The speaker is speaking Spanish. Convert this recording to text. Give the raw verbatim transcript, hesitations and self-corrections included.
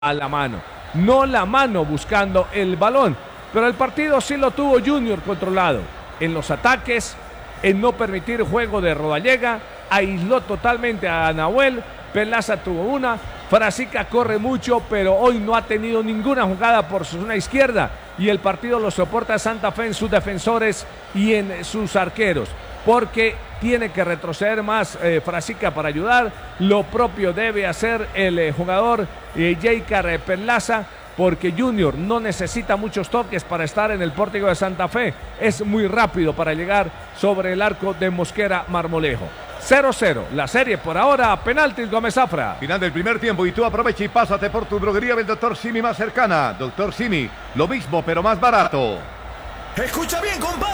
a la mano, no la mano buscando el balón, pero el partido sí lo tuvo Junior controlado, en los ataques, en no permitir juego de Rodallega, aisló totalmente a Nahuel, Perlaza tuvo una, Frasica corre mucho, pero hoy no ha tenido ninguna jugada por su zona izquierda, y el partido lo soporta Santa Fe en sus defensores y en sus arqueros, porque tiene que retroceder más eh, Frasica para ayudar. Lo propio debe hacer el eh, jugador eh, Jeicar Perlaza, porque Junior no necesita muchos toques para estar en el pórtico de Santa Fe. Es muy rápido para llegar sobre el arco de Mosquera Marmolejo. cero cero, la serie por ahora, penaltis Gómez Zafra. Final del primer tiempo y tú aprovecha y pásate por tu droguería del doctor Simi más cercana. doctor Simi, lo mismo pero más barato. Escucha bien, compadre.